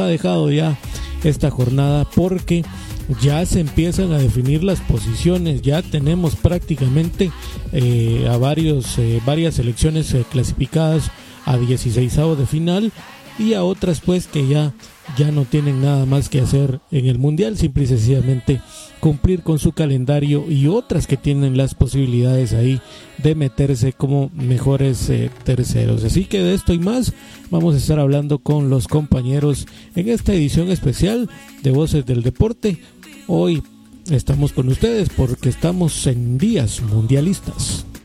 ha dejado ya esta jornada, porque ya se empiezan a definir las posiciones. Ya tenemos prácticamente a varias selecciones clasificadas a 16avos de final, y a otras pues que ya no tienen nada más que hacer en el mundial, simple y sencillamente cumplir con su calendario, y otras que tienen las posibilidades ahí de meterse como mejores terceros. Así que de esto y más vamos a estar hablando con los compañeros en esta edición especial de Voces del Deporte. Hoy estamos con ustedes porque estamos en días mundialistas.